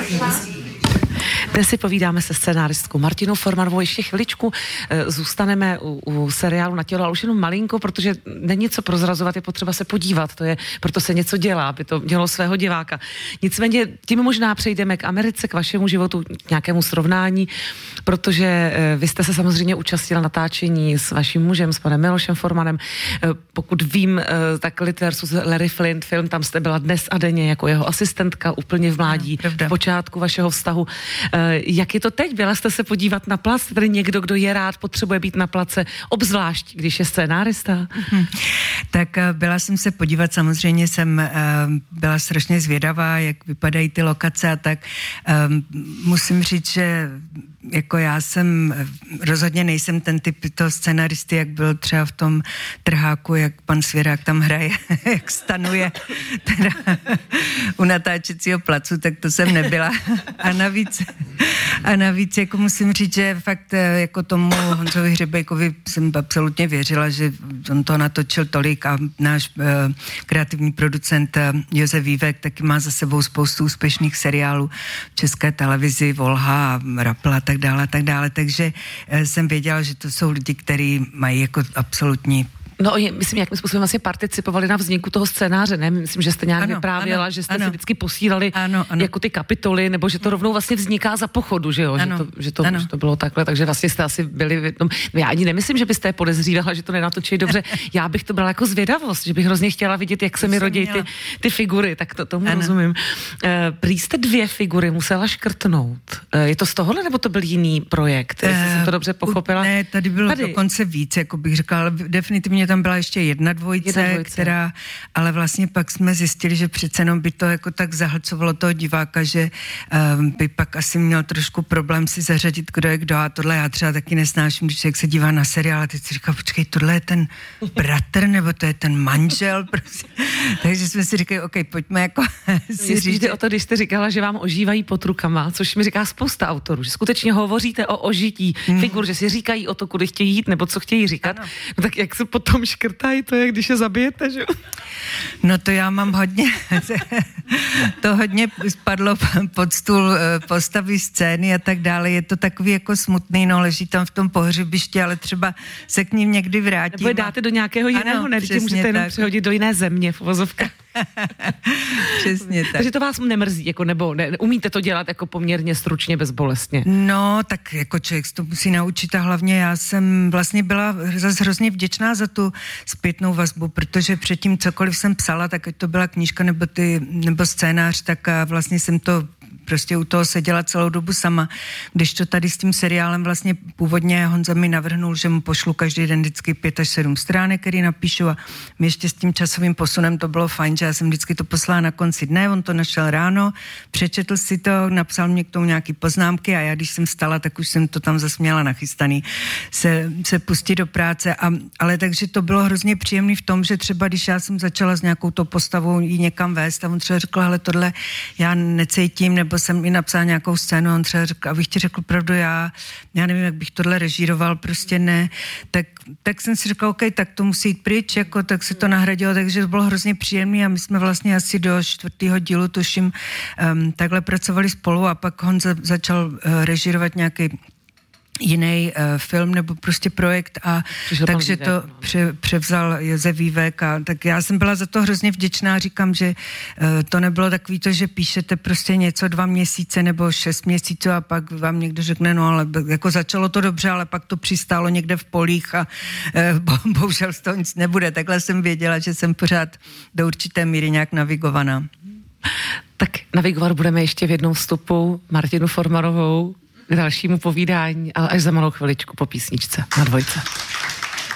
Dnes si povídáme se scenáristkou Martinou Formanovou. Ještě chviličku zůstaneme u seriálu Na tělo, ale už jenom malinko, protože není co prozrazovat, je potřeba se podívat, proto se něco dělá, aby to mělo svého diváka. Nicméně tím možná přejdeme k Americe, k vašemu životu, k nějakému srovnání, protože vy jste se samozřejmě účastnila natáčení s vaším mužem, s panem Milošem Formanem. Pokud vím, tak Lit versus Larry Flynt film, tam jste byla dnes a denně jako jeho asistentka úplně v mládí, v počátku vašeho vztahu. Jak je to teď? Byla jste se podívat na plac? Tady někdo, kdo je rád, potřebuje být na place, obzvlášť, když je scénárista? Tak byla jsem se podívat, samozřejmě jsem byla strašně zvědavá, jak vypadají ty lokace a tak. Musím říct, že jako já jsem, rozhodně nejsem ten typ toho scenaristy, jak byl třeba v tom Trháku, jak pan Svěrák tam hraje, jak stanuje teda u natáčecího placu, tak to jsem nebyla. A navíc jako musím říct, že fakt jako tomu Honzovi Hřebejkovi jsem absolutně věřila, že on to natočil tolik a náš kreativní producent Josef Vívek taky má za sebou spoustu úspěšných seriálů v České televizi, Volha a Rapl a tak dále, takže jsem věděla, že to jsou lidi, kteří mají jako absolutní. No, myslím, jakým způsobem vlastně participovali na vzniku toho scénáře, ne? Myslím, že jste nějak vyprávěla, že jste si vždycky posílali jako ty kapitoly, nebo že to rovnou vlastně vzniká za pochodu, že jo? Že to bylo takhle, takže vlastně jste asi byli. Já ani nemyslím, že byste je podezřívala, že to nenatočí dobře. Já bych to brala jako zvědavost, že bych hrozně chtěla vidět, jak se mi rodí ty figury, tak tomu rozumím. Prý jste 2 figury musela škrtnout. Je to z tohohle, nebo to byl jiný projekt? Jestli jsem to dobře pochopila? Ne, tady bylo dokonce víc, jako bych řekla, ale definitivně tam byla ještě jedna dvojice, která, ale vlastně pak jsme zjistili, že přece jenom by to jako tak zahlcovalo toho diváka, že by pak asi měl trošku problém si zařadit, kdo je kdo, a tohle já třeba taky nesnáším, když člověk se dívá na seriál a teď si říká, počkej, tohle je ten bratr, nebo to je ten manžel, prostě. Takže jsme si říkali, OK, pojďme jako si říct. O to, když jste říkala, že vám ožívají pod rukama, což mi říká spousta autorů, že skutečně hovoříte o ožití figur, že si říkají o to, kudy chtějí jít, nebo co chtějí říkat. No, tak jak se potom škrtají, to je, když je zabijete, že? No to já mám hodně spadlo pod stůl postavy, scény a tak dále. Je to takový jako smutný, no, leží tam v tom pohřebišti, ale třeba se k ním někdy vrátím. Nebo dáte do nějakého jiného, ne? Můžete jenom přehodit do jiné země v uvozovkách. Přesně tak. Takže to vás nemrzí, jako, nebo umíte to dělat jako poměrně stručně, bezbolestně? No, tak jako člověk se to musí naučit a hlavně já jsem vlastně byla zase hrozně vděčná za tu zpětnou vazbu, protože předtím cokoliv jsem psala, tak ať to byla knížka nebo scénář, tak vlastně jsem to prostě u toho seděla celou dobu sama. Když to tady s tím seriálem vlastně původně Honza mi navrhnul, že mu pošlu každý den vždycky 5 až 7 stránek, který napíšu, a my ještě s tím časovým posunem to bylo fajn, že já jsem vždycky to poslala na konci dne, on to našel ráno, přečetl si to, napsal mě k tomu nějaký poznámky a já, když jsem vstala, tak už jsem to tam zase měla nachystaný se pustit do práce. Ale takže to bylo hrozně příjemný v tom, že třeba když já jsem začala s nějakou tou postavou jí někam vést a on třeba řekl, hele, tohle já necítím, nebo jsem i napsala nějakou scénu, on třeba řekl, abych ti řekl pravdu, já nevím, jak bych tohle režíroval, prostě ne, tak jsem si řekla, OK, tak to musí jít pryč, jako, tak se to nahradilo, takže to bylo hrozně příjemný a my jsme vlastně asi do 4. dílu, tuším, takhle pracovali spolu a pak Honza začal režírovat nějaký jiný film nebo prostě projekt a takže to převzal Josef Vívek a tak já jsem byla za to hrozně vděčná, říkám, že to nebylo takový to, že píšete prostě něco 2 měsíce nebo 6 měsíců a pak vám někdo řekne, no ale jako začalo to dobře, ale pak to přistálo někde v polích a bohužel z toho nic nebude. Takhle jsem věděla, že jsem pořád do určité míry nějak navigovaná. Tak navigovat budeme ještě v jednom vstupu Martinu Formanovou k dalšímu povídání, ale až za malou chviličku po písničce na Dvojce.